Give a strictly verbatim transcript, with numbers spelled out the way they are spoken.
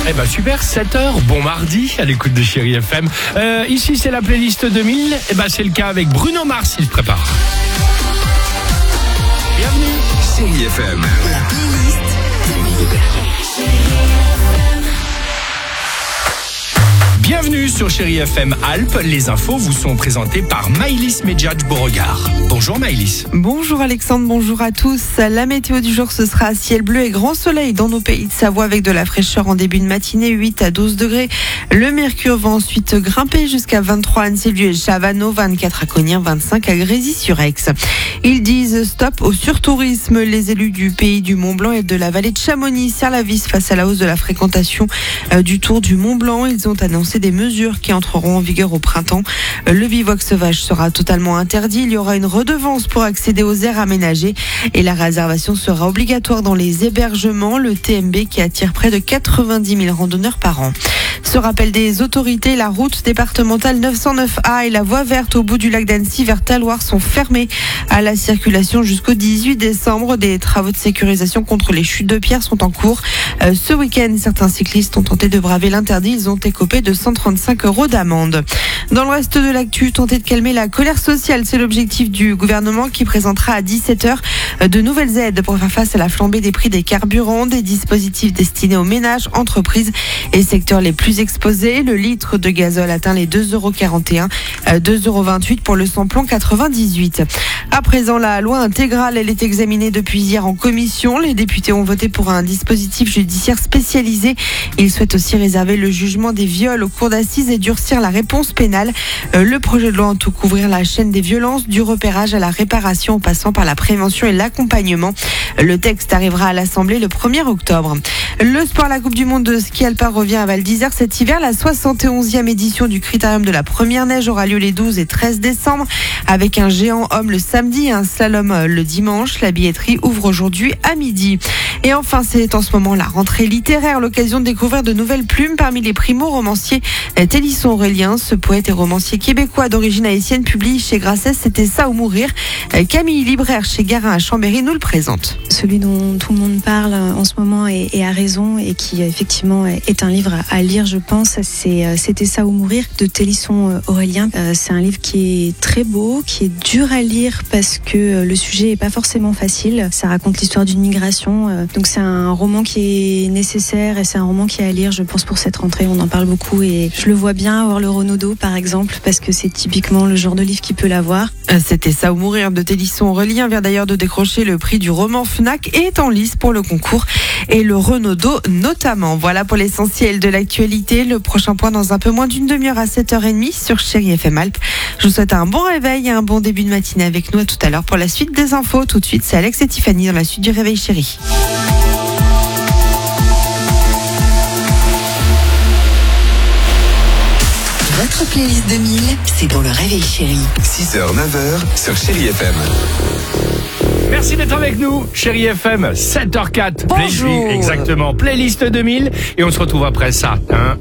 Eh ben super, sept heures, bon mardi à l'écoute de Chérie F M. Euh, ici c'est la playlist deux mille, eh ben c'est le cas avec Bruno Mars, il se prépare. Bienvenue. Chérie F M. La playlist deux mille. Bienvenue sur Chérie F M Alpes. Les infos vous sont présentées par Maïlis Medjadj Beauregard. Bonjour Maïlis. Bonjour Alexandre, bonjour à tous. La météo du jour, ce sera ciel bleu et grand soleil dans nos pays de Savoie avec de la fraîcheur en début de matinée, huit à douze degrés. Le mercure va ensuite grimper jusqu'à vingt-trois à Anne-Sylvie et Chavano, vingt-quatre à Cognières, vingt-cinq à Grésy-sur-Aix. Ils disent stop au surtourisme. Les élus du pays du Mont-Blanc et de la vallée de Chamonix serrent la vis face à la hausse de la fréquentation du Tour du Mont-Blanc. Ils ont annoncé des mesures qui entreront en vigueur au printemps. Le bivouac sauvage sera totalement interdit. Il y aura une redevance pour accéder aux aires aménagées et la réservation sera obligatoire dans les hébergements. Le T M B qui attire près de quatre-vingt-dix mille randonneurs par an. Ce rappel des autorités, la route départementale neuf cent neuf A et la voie verte au bout du lac d'Annecy vers Talloires sont fermées à la circulation jusqu'au dix-huit décembre. Des travaux de sécurisation contre les chutes de pierres sont en cours. Euh, ce week-end, certains cyclistes ont tenté de braver l'interdit. Ils ont écopé de cent trente-cinq euros d'amende. Dans le reste de l'actu, tenter de calmer la colère sociale, c'est l'objectif du gouvernement qui présentera à dix-sept heures de nouvelles aides pour faire face à la flambée des prix des carburants, des dispositifs destinés aux ménages, entreprises et secteurs les plus exposés. Le litre de gazole atteint les deux euros quarante et un, deux euros vingt-huit pour le samplon quatre-vingt-dix-huit. À présent, la loi intégrale, elle est examinée depuis hier en commission. Les députés ont voté pour un dispositif judiciaire spécialisé. Ils souhaitent aussi réserver le jugement des viols aux cours d'assises et durcir la réponse pénale. Le projet de loi entend couvrir la chaîne des violences, du repérage à la réparation en passant par la prévention et l'accompagnement. Le texte arrivera à l'Assemblée le premier octobre. Le sport, la Coupe du Monde de ski alpin revient à Val d'Isère cet hiver. La soixante et onzième édition du Critérium de la première neige aura lieu les douze et treize décembre avec un géant homme le samedi et un slalom le dimanche. La billetterie ouvre aujourd'hui à midi. Et enfin, c'est en ce moment la rentrée littéraire, l'occasion de découvrir de nouvelles plumes parmi les primo-romanciers. Télisson Aurélien, ce poète et romancier québécois d'origine haïtienne, publie chez Grasset C'était ça ou mourir. Camille Libraire chez Garin à Chambéry nous le présente. Celui dont tout le monde parle en ce moment et, et a raison et qui effectivement est un livre à lire, je pense, c'est C'était ça ou mourir de Télisson Aurélien. C'est un livre qui est très beau, qui est dur à lire parce que le sujet est pas forcément facile. Ça raconte l'histoire d'une migration. Donc c'est un roman qui est nécessaire et c'est un roman qui est à lire, je pense, pour cette rentrée. On en parle beaucoup et je le vois bien avoir le Renaudot, par exemple, parce que c'est typiquement le genre de livre qui peut l'avoir. C'était ça ou mourir de Télisson Aurélien vient d'ailleurs de décrocher le prix du roman Fnac et est en lice pour le concours et le Renaudot notamment. Voilà pour l'essentiel de l'actualité. Le prochain point dans un peu moins d'une demi-heure à sept heures trente sur Chérie F M Alpes. Je vous souhaite un bon réveil et un bon début de matinée avec nous. À tout à l'heure pour la suite des infos. Tout de suite, c'est Alex et Tiffany dans la suite du Réveil Chérie. Votre playlist deux mille, c'est dans le Réveil Chérie. six heures neuf heures sur Chérie F M. Merci d'être avec nous, Chérie F M, sept heures zéro quatre. Bonjour. Play- exactement, playlist deux mille. Et on se retrouve après ça. Hein.